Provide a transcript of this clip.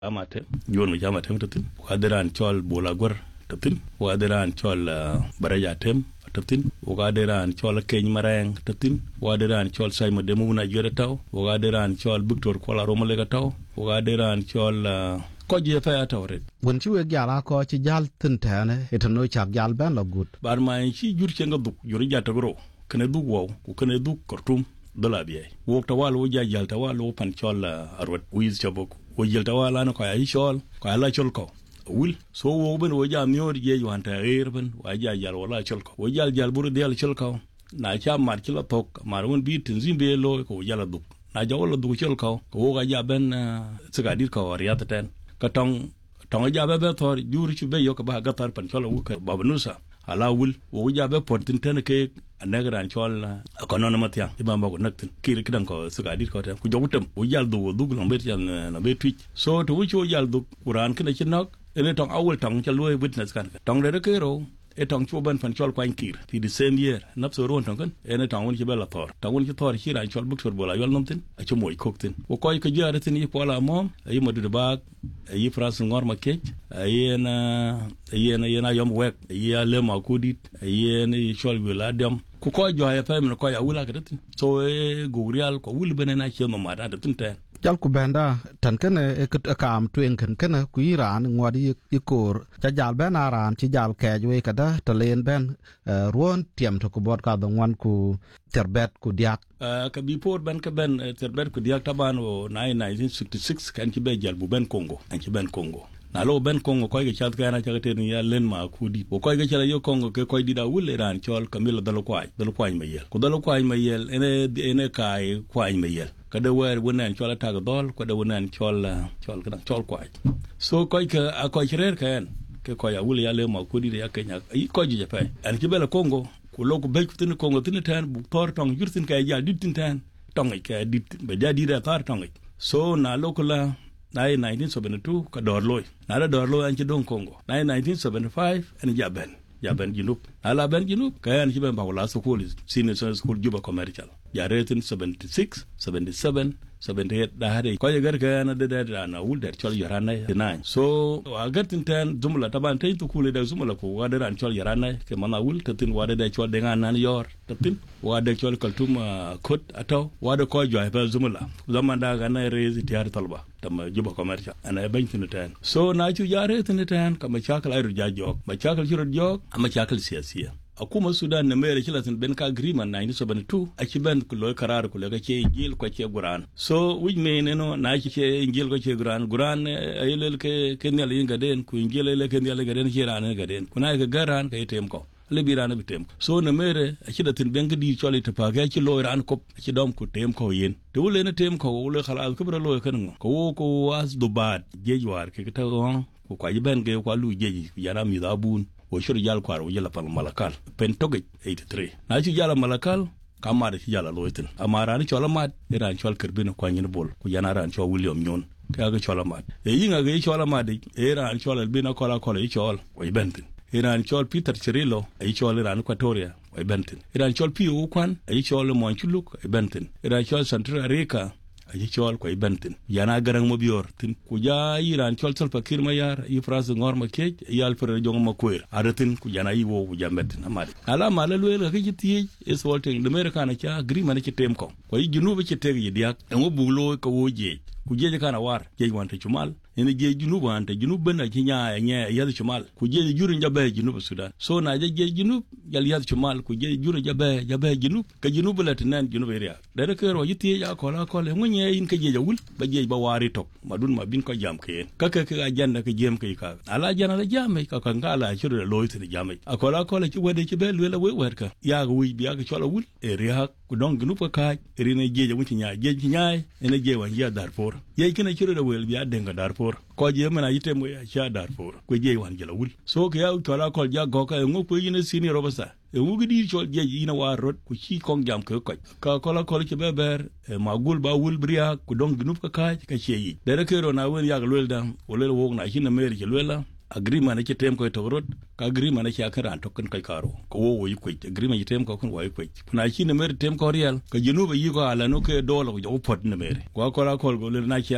amate jon jama tem tatin wadiran chol bolagor tatin wadiran chol baraja tem tatin wadiran chol keny marang tatin wadiran chol sayma demu na jere taw wadiran chol Victor kola romalega taw wadiran chol ko je fa tawre won ci we yala ko ci jal tintane etano chak jal ben la gut bar ma ci jur ci nga duk juri jata gro kene duk wow ku kene duk kortum dola biye wo tawal wo jajal tawal wo pan chol arwat wiz chabok wo jel tawal an ko ay chol ko ala chol ko wul so wo ben wo jam nyor je wanta erben wa jajal wala chol ko wo jal buru del chol ko na cha mar ci la tok mar won bi tin zimbe lo ko jala duk na jawol duk chol ko wo ga jaben sigadir ko riyata ten ka tong jabe be thor juri ci be yo ka ba gatar pan chol wo ka babanusa ala wul wo jabe portin ten ke anagran chol konono matya ibamba ko naktin kir kidan ko suka dit ko tan ku jogutam wo jal do dug no bet yal na be twitch so to wucho jal dug quran kina ci nok ene tong awul tong ca loy witness kan tong de ke ro e tong chuban fan chol kwan kir ti the same year nap so ron tong kan ene tong won ci bela thor tong won ci thor ci ran chol buk bola yol nomtin a ci moy koktin wo koy ko jare tin yi pola mom ay madu de bak ay France ngor ma kech ayena yom wek ay le ma kudit ayena chol wala dem ku ko joye fam ko ya wula ka tin so gurial ko wul benena ci no ma da tin ten jal ku benda tan kene e kam tuen kene ku iran ngwadi ikor cha jal ben aran ci jal kejwe kada to len ben ruon tiem to ku bot ka dongwan ku terbet ku diak ka bi por ben ka ben terbet ku diak taban o 1966 kan ci be jal bu ben Congo an ci ben Congo na lo ben Congo koy ga chat kana chagate ni ya len ma kudi o koy ga chala yo Congo ke koy dida wulle ran chol kamilo dalo kwaj mayel ko dalo kwaj mayel ene kai kwaj mayel kada wer wonan chol ta dol ko da wonan chol kwaj so koy ka akoy rer kan ke koy wulle ya le ma kudi ya kenya i koy je fa an ci bela Congo ko lo ko be ko tin Congo tin tan bu tor tong yurtin kay ja ditin tan tong ka dit be ja dida tar tong so na lo ko la na 1972 ka dorloy na da dorloy an ci don Congo na 1975 an jaben junub ala ben junub kayan ci ben bawla school senior school Juba commercial ya retin 76 77 78 da hade ko yegar kayan da na wul der chol yarana na so agatin tan jumla taban tay to kule da jumla ko wada ran chol yarana ke mana wul tatin wada da chol de nan yor tatin wada chol kaltum kot ataw wada ko joy ba jumla zaman da ga na rezi tiyar talba tam Juba commercial ana bantin tan so na ci yare tin tan kama chakal ay rujajok ma chakal ci rujajok ama chakal siyasiya akuma Sudan na mere kilatin ben ka agreement 1972 aki ben ko loy karar ko lega ke ingil ko ke guran so wij me no na ki ke ingil ko ke guran ayel ke ne le ngaden ku ingil le ke ne le ngaden ki ran ngaden kuna ga garan ka item ko le birana bitem so na mere aki da tin ben ga di chole ta paga ki loy ran ko aki dom ku tem ko yin to le na tem ko le khala ko bra loy kan ko was do bad jejwar ke ta ko kwa ben ga ko lu jeji yana mi da bun wo shur jal kwar wo jala pal malakal pen toge 83 na ci jala malakal kama da ci jala loitin amara ni chola mat ran chol kerbin ko nyin bol ku yana ran chol William Nyon ka ga chola mat yinga ga chola mat ran chol albina kola kola chol wo bentin ran chol Peter Chirilo chol ran Equatoria wo bentin ran chol Pio Kwan chol Monchuluk bentin ran chol Central America ay chol ko bentin yana garang mo bior tin ku ja iran chol salpa kirma yar yi France ngor ma kej yal fere jong ma kuer aratin ku jana yi wo ku jambetin amade ala mala luela ke jiti es wolting de america na cha agreement ci tem ko yi junube ci teg yi diak en wo buglo ko woje ku jeje kana war jeje wante chumal ene jeje junub wante junub ben ci nya yad chumal ku jeje juru njabe junub Sudan so na jeje junub yal yad chumal ku jeje juru jabe junub ka junub la tinan junub area da ke ro yiti ya ko la ko le munye yin ka jeje wul ba jeje ba wari tok madun ma bin ko jam ke ka ajanda ka jem ke ka ala jana la jame ka ngala chiru da loyte da jame akola ko le ci wede ci bel wela we werka ya ga wi biya ka chola wul area ku don junub ka irine jeje wuti nya jeje nyaay ene je wan ya Darfur yai kina chiru da wel biya denga Darfur ko je mana yite mo ya cha Darfur ko je wan jela wul so ka ya chola ko ja go ka ngo ko yine sini robasa wugi di chol je ina wa rot ku chi kong jam ko ka kola ko ci beber magul ba wul bria ku dong gnuf ka che yi dere kero na wen ya lwel dam wolel wog na hina mer ke lwela agreement na ci tem ko to rot ka agreement na ci akara to kan kai karo ko wo yi ko agreement ci tem ko kun wo yi ko kuna hina mer tem ko real ka jinuba yi ko ala no ke dolo ko pot na mer ko kola ko go le na